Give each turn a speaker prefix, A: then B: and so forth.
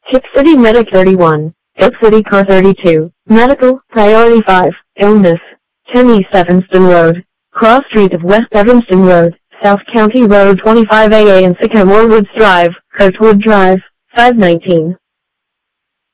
A: Hip City Medic 31, Hip City Car 32, Medical, Priority 5, Illness, 10 East Evanston Road, Cross Street of West Evanston Road, South County Road 25AA and Sycamore Woods Drive, Kurtwood Drive, 519.